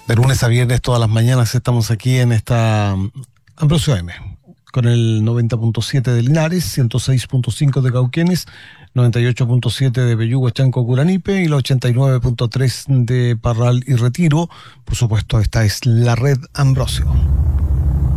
De lunes a viernes, todas las mañanas, estamos aquí en esta Ambrosio M, con el 90.7 de Linares, 106.5 de Cauquenes, 98.7 de Peyúgue, Chanco, Curanipe y la 89.3 de Parral y Retiro. Por supuesto, esta es la red Ambrosio.